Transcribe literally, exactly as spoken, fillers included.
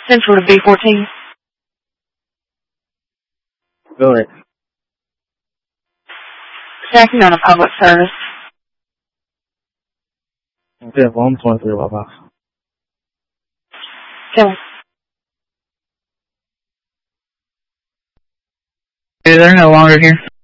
Central to B fourteen. Go ahead. Checking on a public service. Okay, one twenty-three, Papa. Okay. They're no longer here.